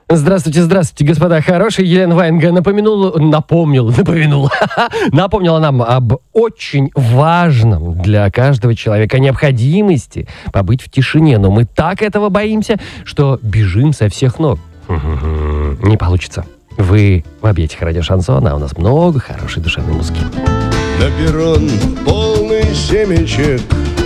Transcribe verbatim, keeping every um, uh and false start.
Здравствуйте, здравствуйте, господа хорошие. Елена Ваенга напомянула, напомнила, напомянула, напомнила нам об очень важном для каждого человека необходимости побыть в тишине. Но мы так этого боимся, что бежим со всех ног. Не получится. Вы в объятиях радио Шансон, а у нас много хорошей душевной музыки. На перрон полный семечек